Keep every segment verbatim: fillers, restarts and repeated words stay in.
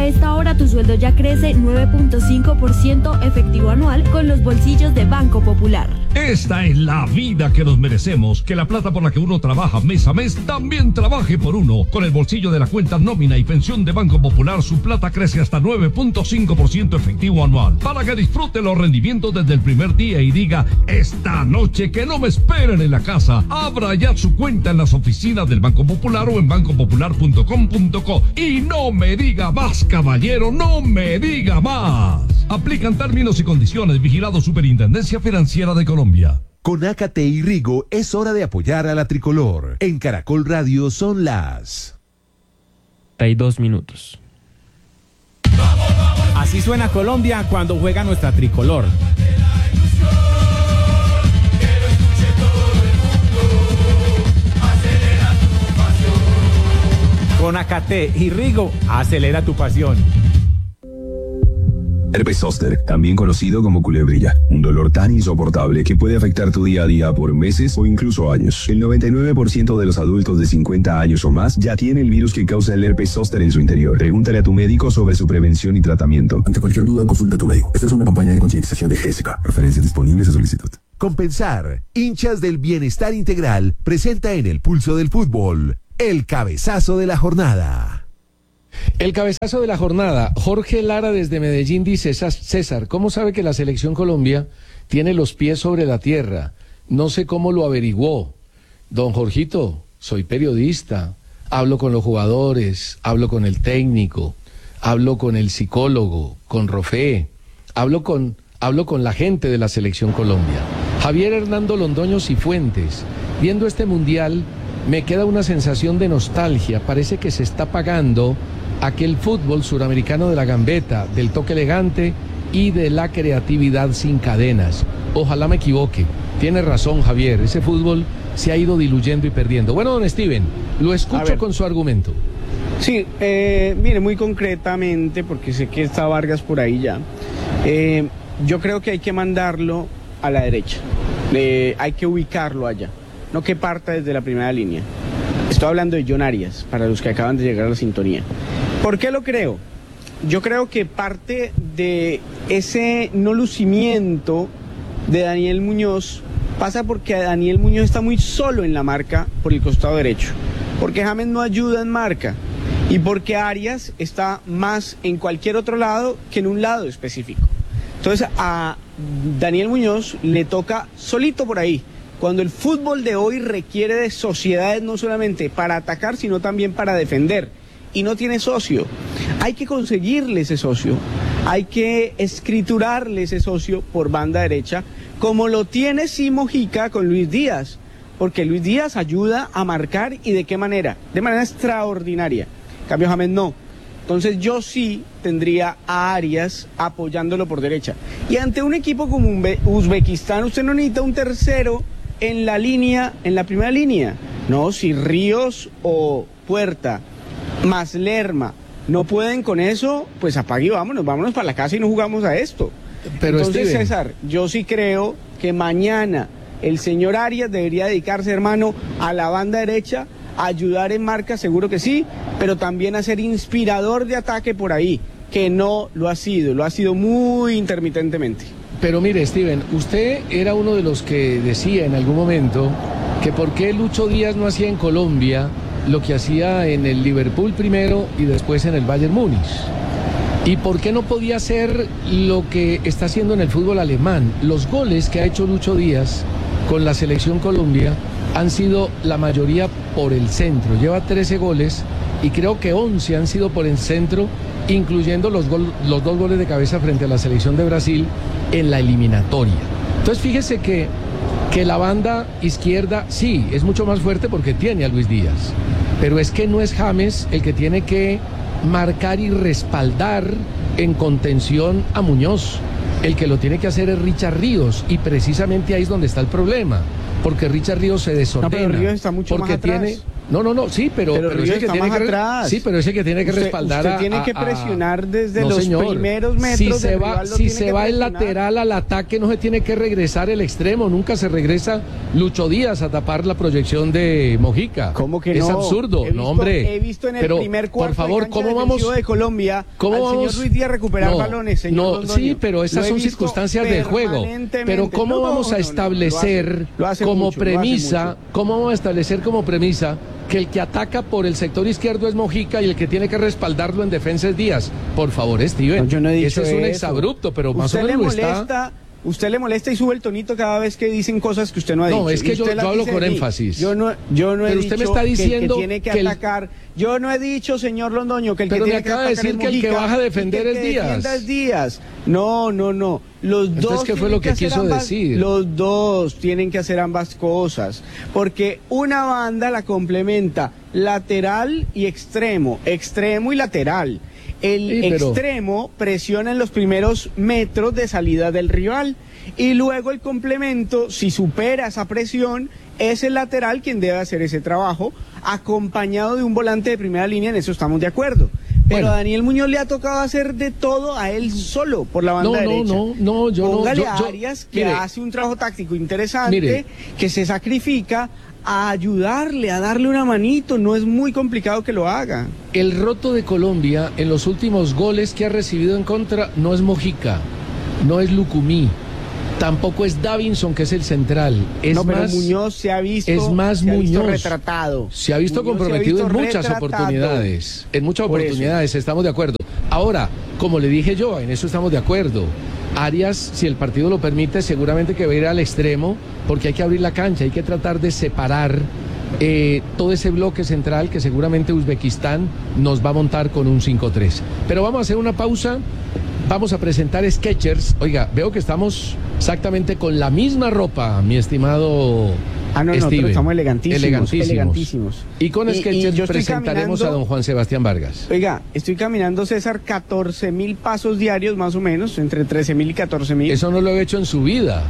A esta hora tu sueldo ya crece nueve punto cinco por ciento efectivo anual con los bolsillos de Banco Popular. Esta es la vida que nos merecemos, que la plata por la que uno trabaja mes a mes también trabaje por uno. Con el bolsillo de la cuenta nómina y pensión de Banco Popular, su plata crece hasta nueve punto cinco por ciento efectivo anual, para que disfrute los rendimientos desde el primer día y diga, esta noche que no me esperen en la casa. Abra ya su cuenta en las oficinas del Banco Popular o en banco popular punto com punto co. Y no me diga más, caballero, no me diga más. Aplican términos y condiciones. Vigilado Superintendencia Financiera de Colombia. Con Ácate y Rigo es hora de apoyar a la tricolor. En Caracol Radio son las... treinta y dos minutos. Así suena Colombia cuando juega nuestra tricolor. Con Ácate y Rigo, acelera tu pasión. Herpes zóster, también conocido como culebrilla, un dolor tan insoportable que puede afectar tu día a día por meses o incluso años. El noventa y nueve por ciento de los adultos de cincuenta años o más ya tiene el virus que causa el herpes zóster en su interior. Pregúntale a tu médico sobre su prevención y tratamiento. Ante cualquier duda, consulta a tu médico. Esta es una campaña de concientización de G S K. Referencias disponibles a solicitud. Compensar, hinchas del bienestar integral, presenta en el pulso del fútbol el cabezazo de la jornada. El cabezazo de la jornada. Jorge Lara desde Medellín dice, César, ¿cómo sabe que la selección Colombia tiene los pies sobre la tierra? No sé cómo lo averiguó. Don Jorgito, soy periodista, hablo con los jugadores, hablo con el técnico, hablo con el psicólogo, con Rofé, hablo con, hablo con la gente de la selección Colombia. Javier Hernando Londoño Cifuentes, viendo este mundial me queda una sensación de nostalgia, parece que se está pagando aquel fútbol suramericano de la gambeta, del toque elegante y de la creatividad sin cadenas. Ojalá me equivoque. Tiene razón Javier, ese fútbol se ha ido diluyendo y perdiendo. Bueno, don Steven, lo escucho con su argumento. Sí, eh, mire, muy concretamente, porque sé que está Vargas por ahí ya, eh, yo creo que hay que mandarlo a la derecha, eh, hay que ubicarlo allá, no que parta desde la primera línea. Estoy hablando de John Arias, para los que acaban de llegar a la sintonía. ¿Por qué lo creo? Yo creo que parte de ese no lucimiento de Daniel Muñoz pasa porque Daniel Muñoz está muy solo en la marca por el costado derecho, porque James no ayuda en marca y porque Arias está más en cualquier otro lado que en un lado específico. Entonces a Daniel Muñoz le toca solito por ahí, cuando el fútbol de hoy requiere de sociedades no solamente para atacar, sino también para defender, y no tiene socio. Hay que conseguirle ese socio, hay que escriturarle ese socio por banda derecha, como lo tiene sí Mojica con Luis Díaz, porque Luis Díaz ayuda a marcar, y de qué manera, de manera extraordinaria. En cambio James no. Entonces yo sí tendría a Arias apoyándolo por derecha. Y ante un equipo como Uzbekistán, usted no necesita un tercero en la línea, en la primera línea. No, si Ríos o Puerta más Lerma no pueden con eso, pues apague y vámonos, vámonos para la casa y no jugamos a esto. Pero entonces, Steven, César, yo sí creo que mañana el señor Arias debería dedicarse, hermano, a la banda derecha, a ayudar en marca, seguro que sí, pero también a ser inspirador de ataque por ahí, que no lo ha sido, lo ha sido muy intermitentemente. Pero mire, Steven, usted era uno de los que decía en algún momento que por qué Lucho Díaz no hacía en Colombia lo que hacía en el Liverpool primero y después en el Bayern Múnich. ¿Y por qué no podía hacer lo que está haciendo en el fútbol alemán? Los goles que ha hecho Lucho Díaz con la selección Colombia han sido la mayoría por el centro. Lleva trece goles y creo que once han sido por el centro, incluyendo los, gol, los dos goles de cabeza frente a la selección de Brasil en la eliminatoria. Entonces fíjese que, que la banda izquierda sí, es mucho más fuerte porque tiene a Luis Díaz, pero es que no es James el que tiene que marcar y respaldar en contención a Muñoz. El que lo tiene que hacer es Richard Ríos, y precisamente ahí es donde está el problema, porque Richard Ríos se desordena, no, pero Ríos está mucho porque más atrás. tiene No, no, no, sí, pero, pero, pero Río ese que está tiene más que atrás. Sí, pero ese que tiene que usted, respaldar usted a, tiene que a, presionar desde no, los señor. primeros metros si se del va, rival, lo si tiene se que va el presionar. lateral al ataque, no se tiene que regresar el extremo, nunca se regresa Lucho Díaz a tapar la proyección de Mojica. ¿Cómo que es no? absurdo, He visto, no, hombre. He visto en el pero, primer cuarto por favor, de cancha ¿cómo vamos de Colombia ¿cómo al vamos? señor Ruiz Díaz recuperar no, balones, señor no, Londoño? sí, pero esas Lo he son visto circunstancias del juego. Pero ¿cómo no, vamos a no, no, establecer lo hace, lo hace como mucho, lo hace premisa, mucho. cómo vamos a establecer como premisa que el que ataca por el sector izquierdo es Mojica y el que tiene que respaldarlo en defensa es Díaz? Por favor, Steven. No, yo no he dicho Ese es un eso. exabrupto, pero más usted o menos le lo molesta, está. Usted le molesta y sube el tonito cada vez que dicen cosas que usted no ha No, dicho. es que Y yo- usted las yo hablo dice con de mí. énfasis. Yo no, yo no he Pero dicho usted me está diciendo que el que tiene que, que el- atacar. Yo no he dicho, señor Londoño, que el Pero que me tiene que acaba de atacar decir es que el que Mojica baja a defender y que el es que Díaz. defienda es Díaz. No, no, no. Los Entonces, dos ¿qué fue tienen lo que hacer quiso ambas- decir? Los dos tienen que hacer ambas cosas. Porque una banda la complementa lateral y extremo, extremo y lateral. El Sí, pero- extremo presiona en los primeros metros de salida del rival y luego el complemento, si supera esa presión, es el lateral quien debe hacer ese trabajo, acompañado de un volante de primera línea, en eso estamos de acuerdo. Pero Bueno. a Daniel Muñoz le ha tocado hacer de todo a él solo por la banda No, no, derecha. no, no, yo no- Póngale yo- a yo- Arias, que mire. hace un trabajo táctico interesante, Mire. que se sacrifica a ayudarle, a darle una manito. No es muy complicado que lo haga. El roto de Colombia en los últimos goles que ha recibido en contra no es Mojica, no es Lucumí, tampoco es Davinson, que es el central. Es no, pero más, Muñoz se ha visto, es más se ha visto Muñoz. retratado. Se ha visto Muñoz comprometido se ha visto en muchas retratado. oportunidades. En muchas Por eso. oportunidades, estamos de acuerdo. Ahora, como le dije yo, en eso estamos de acuerdo. Arias, si el partido lo permite, seguramente que va a ir al extremo, porque hay que abrir la cancha, hay que tratar de separar eh, todo ese bloque central que seguramente Uzbekistán nos va a montar con un cinco tres. Pero vamos a hacer una pausa. Vamos a presentar Skechers. Oiga, veo que estamos exactamente con la misma ropa, mi estimado Ah, no, no, Steven. pero estamos elegantísimos, Elegantísimos. elegantísimos. Y con Y- y Skechers yo estoy presentaremos caminando- a don Juan Sebastián Vargas. Oiga, estoy caminando, César, catorce mil pasos diarios más o menos, entre trece mil y catorce mil. Eso no lo he hecho en su vida.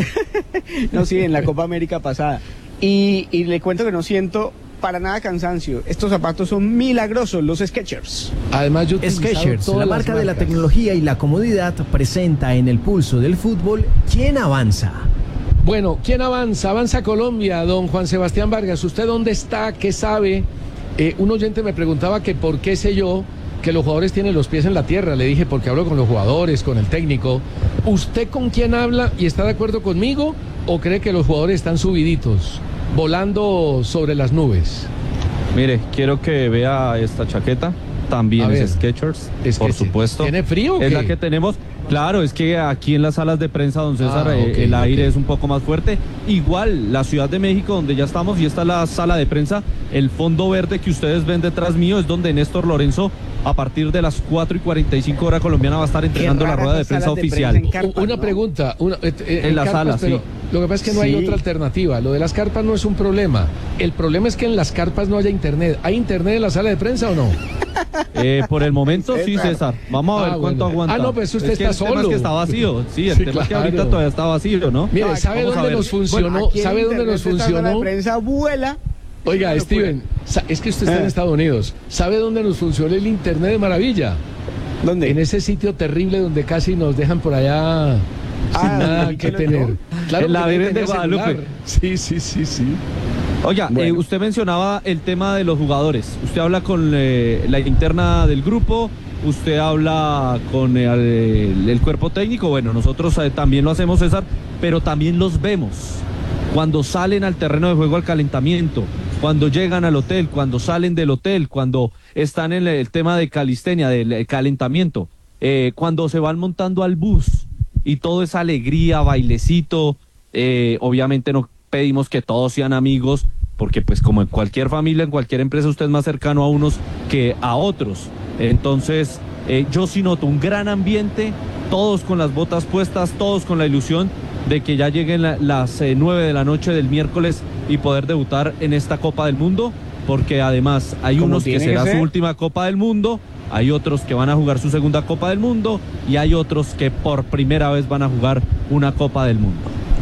No, sí, en la Copa América pasada. Y, y le cuento que no siento para nada cansancio. Estos zapatos son milagrosos, los Skechers. Además, yo he utilizado Skechers, todas la las marca de la marcas. tecnología y la comodidad, presenta en el pulso del fútbol ¿Quién avanza? Bueno, ¿quién avanza? Avanza Colombia, don Juan Sebastián Vargas. ¿Usted dónde está? ¿Qué sabe? Eh, un oyente me preguntaba que por qué sé yo que los jugadores tienen los pies en la tierra. Le dije, porque hablo con los jugadores, con el técnico. ¿Usted con quién habla y está de acuerdo conmigo o cree que los jugadores están subiditos, volando sobre las nubes? Mire, quiero que vea esta chaqueta. También A ver. es Skechers, Es por que supuesto. ¿Tiene frío o Es qué? la que tenemos. Claro, es que aquí en las salas de prensa, don César, Ah, eh, ok, el aire ok. es un poco más fuerte. Igual, la Ciudad de México, donde ya estamos, y esta es la sala de prensa, el fondo verde que ustedes ven detrás mío es donde Néstor Lorenzo, a partir de las cuatro y cuarenta y cinco horas colombiana, va a estar entrenando la raras rueda de las prensa salas de oficial. prensa en carpas, Una ¿no? pregunta, una, eh, eh, En la carpas, sala, pero sí. Lo que pasa es que no hay Sí. otra alternativa. Lo de las carpas no es un problema. El problema es que en las carpas no haya internet. ¿Hay internet en la sala de prensa o no? Eh, por el momento, sí, César. César. Vamos a ver Ah, cuánto bueno. aguanta. Ah, no, pues usted Es que está el tema es solo. que está vacío. Sí, el Sí, tema es que claro. ahorita todavía está vacío, ¿no? Mire, No, ¿sabe vamos a dónde ver. nos funcionó? Bueno, aquí el ¿Sabe dónde nos internet de esta sala de funcionó? prensa vuela. Oiga, Es una locura. Steven, sa- es que usted está en Eh. Estados Unidos. ¿Sabe dónde nos funcionó el internet de maravilla? ¿Dónde? En ese sitio terrible donde casi nos dejan por allá sin Ah, nada ¿y que qué no? tener. Claro En la que Virgen tenía de Guadalupe. celular. Sí, sí, sí, sí. Oiga, Bueno. eh, usted mencionaba el tema de los jugadores. Usted habla con eh, la interna del grupo, usted habla con eh, el, el cuerpo técnico. Bueno, nosotros eh, también lo hacemos, César, pero también los vemos cuando salen al terreno de juego al calentamiento, cuando llegan al hotel, cuando salen del hotel, cuando están en el tema de calistenia, del eh, calentamiento, eh, cuando se van montando al bus y todo es alegría, bailecito. Eh, obviamente no pedimos que todos sean amigos, porque pues como en cualquier familia, en cualquier empresa, usted es más cercano a unos que a otros. Entonces, eh, yo sí noto un gran ambiente, todos con las botas puestas, todos con la ilusión de que ya lleguen la- las eh, nueve de la noche del miércoles y poder debutar en esta Copa del Mundo, porque además hay Como unos que tiene que será su ser. última Copa del Mundo, hay otros que van a jugar su segunda Copa del Mundo y hay otros que por primera vez van a jugar una Copa del Mundo.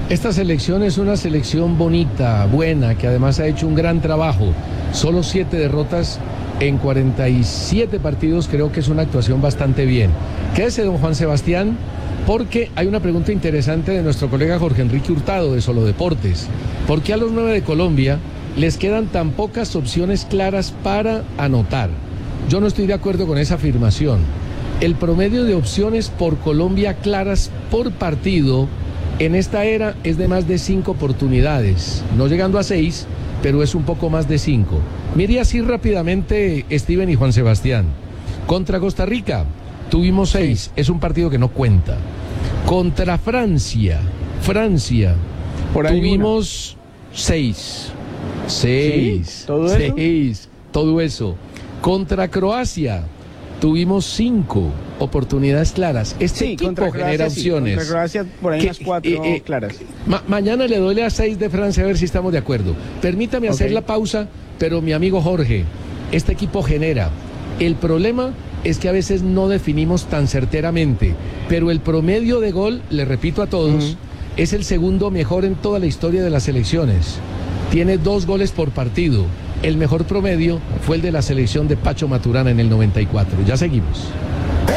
Esta selección es una selección bonita, buena, que además ha hecho un gran trabajo. Solo siete derrotas en cuarenta y siete partidos, creo que es una actuación bastante bien. Quédese, don Juan Sebastián, porque hay una pregunta interesante de nuestro colega Jorge Enrique Hurtado de Solo Deportes. ¿Por qué a los nueve de Colombia les quedan tan pocas opciones claras para anotar? Yo no estoy de acuerdo con esa afirmación. El promedio de opciones por Colombia claras por partido en esta era es de más de cinco oportunidades, no llegando a seis, pero es un poco más de cinco. Mire así rápidamente, Steven y Juan Sebastián. Contra Costa Rica tuvimos seis, es un partido que no cuenta. Contra Francia, Francia, Por ahí tuvimos una. seis. Seis. ¿Sí? ¿Todo eso? Seis. Todo eso. Contra Croacia tuvimos cinco oportunidades claras. Este Sí, equipo contra Croacia, genera sí, opciones. contra Croacia por ahí Que, unas cuatro eh, eh, claras. Ma- mañana le doy a seis de Francia a ver si estamos de acuerdo. Permítame hacer Ok. la pausa, pero mi amigo Jorge, este equipo genera. El problema es que a veces no definimos tan certeramente, pero el promedio de gol, le repito a todos, Ujú. es el segundo mejor en toda la historia de las selecciones. Tiene dos goles por partido. El mejor promedio fue el de la selección de Pacho Maturana en el noventa y cuatro. Ya seguimos.